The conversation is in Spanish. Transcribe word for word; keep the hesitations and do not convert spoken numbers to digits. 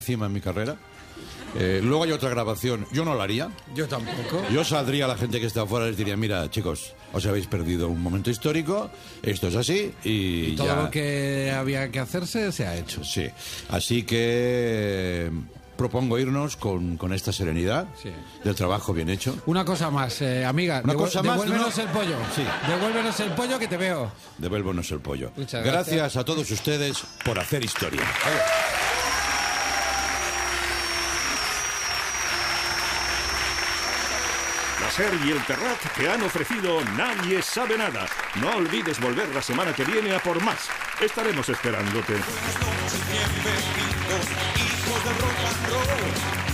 encima en mi carrera. Eh, luego hay otra grabación, yo no la haría. Yo tampoco. Yo saldría a la gente que está afuera y les diría, mira, chicos, os habéis perdido un momento histórico, esto es así y, Y todo ya... lo que había que hacerse se ha hecho. Sí, así que eh, propongo irnos con, con esta serenidad Sí. del trabajo bien hecho. Una cosa más, eh, amiga. Una devu- cosa más, Devuélvenos ¿no? el pollo. Sí. Devuélvenos el pollo que te veo. Devuélvenos el pollo. Muchas gracias. gracias. a todos ustedes por hacer historia. La SER y el Terrat te han ofrecido Nadie sabe nada. No olvides volver la semana que viene a por más. Estaremos esperándote. Buenas noches, bienvenidos, hijos del rock and roll.